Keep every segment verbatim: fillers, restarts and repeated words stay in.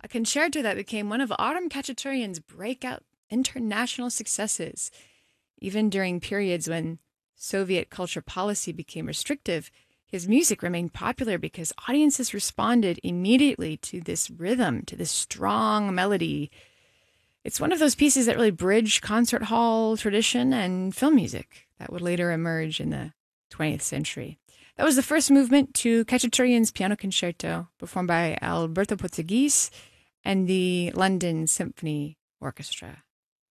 a concerto that became one of Aram Khachaturian's breakout international successes. Even during periods when Soviet culture policy became restrictive, his music remained popular because audiences responded immediately to this rhythm, to this strong melody. It's one of those pieces that really bridge concert hall tradition and film music that would later emerge in the twentieth century. That was the first movement to Khachaturian's piano concerto, performed by Alberto Portuguese and the London Symphony Orchestra.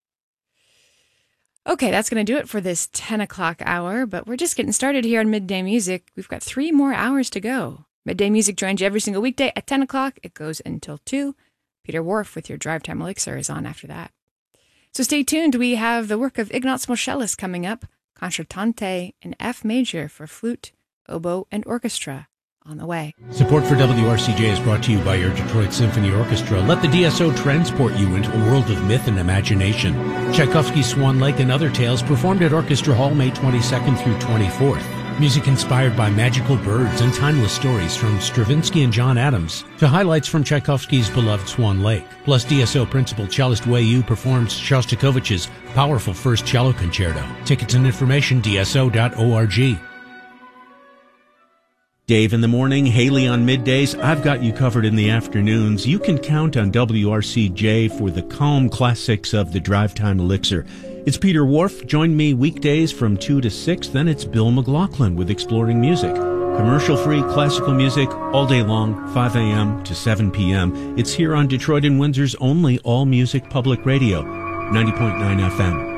Okay, that's going to do it for this ten o'clock hour, but we're just getting started here on Midday Music. We've got three more hours to go. Midday Music joins you every single weekday at ten o'clock. It goes until two. Peter Whorf with your Drive Time Elixir is on after that. So stay tuned. We have the work of Ignaz Moscheles coming up, Concertante in F major for flute, oboe, and orchestra on the way. Support for W R C J is brought to you by your Detroit Symphony Orchestra. Let the D S O transport you into a world of myth and imagination. Tchaikovsky's Swan Lake and Other Tales performed at Orchestra Hall May twenty-second through twenty-fourth. Music inspired by magical birds and timeless stories from Stravinsky and John Adams to highlights from Tchaikovsky's beloved Swan Lake. Plus, D S O principal cellist Wei Yu performs Shostakovich's powerful first cello concerto. Tickets and information, D S O dot org. Dave in the morning, Haley on middays. I've got you covered in the afternoons. You can count on W R C J for the calm classics of the Drive Time Elixir. It's Peter Whorf. Join me weekdays from two to six. Then it's Bill McLaughlin with Exploring Music. Commercial-free classical music all day long, five a.m. to seven p.m. It's here on Detroit and Windsor's only all-music public radio, ninety point nine F M.